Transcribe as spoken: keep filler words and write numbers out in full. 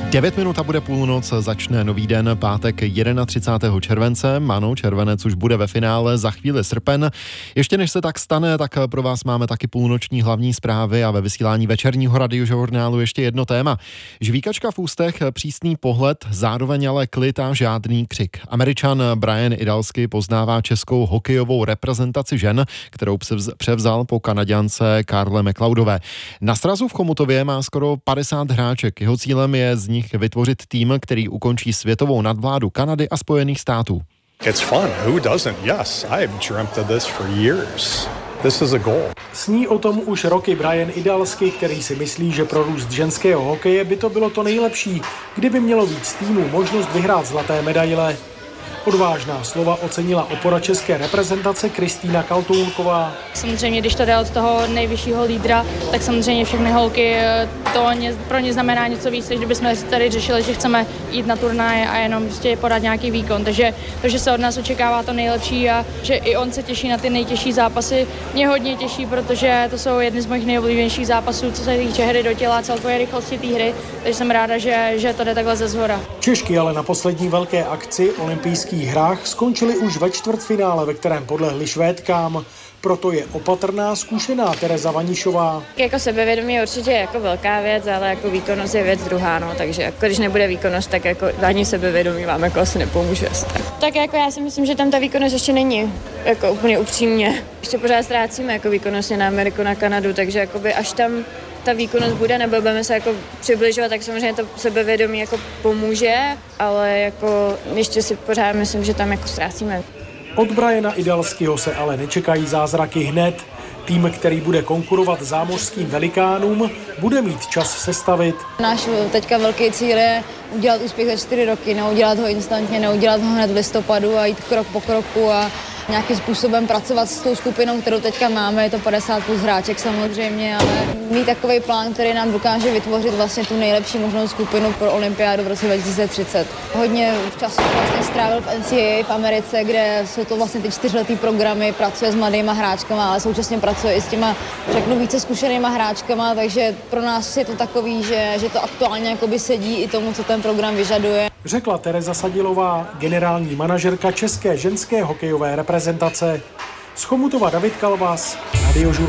devět minut a bude půlnoc, začne nový den, pátek třicátého prvního července. Ano, červenec už bude ve finále, za chvíli srpen. Ještě než se tak stane, tak pro vás máme taky půlnoční hlavní zprávy a ve vysílání večerního radiožurnálu ještě jedno téma. Žvíkačka v ústech, přísný pohled, zároveň ale klid a žádný křik. Američan Brian Idalsky poznává českou hokejovou reprezentaci žen, kterou převzal po Kanaďance Karle McLeodové. Na srazu v Chomutově má skoro padesát hráček. Jeho cílem je z nich vytvořit tým, který ukončí světovou nadvládu Kanady a Spojených států. It's fun. Who doesn't? Yes, I have dreamt of this for years. This is a goal. Sní o tom už roky Brian Idalsky, který si myslí, že pro růst ženského hokeje by to bylo to nejlepší, kdyby mělo víc týmů možnost vyhrát zlaté medaile. Odvážná slova ocenila opora české reprezentace Kristýna Kaltounková. Samozřejmě, když to jde od toho nejvyššího lídra, tak samozřejmě všechny holky, to pro ně znamená něco víc, než kdybychom tady řešili, že chceme jít na turnaje a jenom prostě podat nějaký výkon. Takže, takže se od nás očekává to nejlepší a že i on se těší na ty nejtěžší zápasy. Mě hodně těší, protože to jsou jedny z mojich nejoblíbenějších zápasů, co se týče hry do těla, celkové rychlosti té hry, takže jsem ráda, že, že to jde takhle ze zhora. Češky ale na poslední velké akci olympijských hrách skončili už ve čtvrtfinále, ve kterém podlehli Švédkám. Proto je opatrná, zkušená Tereza Vanišová. Jako sebevědomí je určitě jako velká věc, ale jako výkonnost je věc druhá, no, takže jako když nebude výkonnost, tak jako ani sebevědomí vám jako asi nepomůže. Tak jako já si myslím, že tam ta výkonnost ještě není, jako úplně upřímně. Ještě pořád ztrácíme jako výkonnostně na Ameriku, na Kanadu, takže jakoby až tam ta výkonnost bude, nebo budeme se jako přibližovat, tak samozřejmě to sebevědomí jako pomůže, ale jako ještě si pořád myslím, že tam jako ztrácíme. Od Briana Idalskyho se ale nečekají zázraky hned. Tým, který bude konkurovat zámořským velikánům, bude mít čas sestavit. Náš teďka velký cíl je udělat úspěch za čtyři roky, neudělat ho instantně, neudělat ho hned v listopadu a jít krok po kroku a nějakým způsobem pracovat s tou skupinou, kterou teďka máme, je to padesát plus hráček samozřejmě, ale mít takový plán, který nám dokáže vytvořit vlastně tu nejlepší možnou skupinu pro olympiádu v roce dva tisíce třicet. Hodně času vlastně strávil v N C A A v Americe, kde jsou to vlastně ty čtyřletý programy, pracuje s mladýma hráčkama, ale současně pracuje i s těma, řeknu, více zkušenýma hráčkama, takže pro nás je to takový, že, že to aktuálně jakoby sedí i tomu, co ten program vyžaduje. Řekla Tereza Sadilová, generální manažerka české ženské hokejové reprezentace. Z Chomutova David Kalvas, Radiožurnál.